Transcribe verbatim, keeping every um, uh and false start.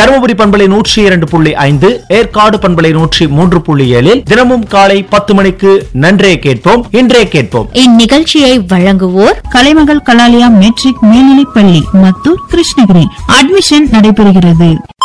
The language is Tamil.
தருமபுரி பண்பலை நூற்றி இரண்டு புள்ளி ஐந்து, ஏற்காடு பண்பலை நூற்றி மூன்று புள்ளி ஏழில் தினமும் காலை பத்து மணிக்கு நன்றே கேட்போம் இன்றே கேட்போம். இந்நிகழ்ச்சியை வழங்குவோர் கலைமகள் கலாலயா மெட்ரிக் மேல்நிலைப்பள்ளி, மத்தூர், கிருஷ்ணகிரி. அட்மிஷன் நடைபெறுகிறது.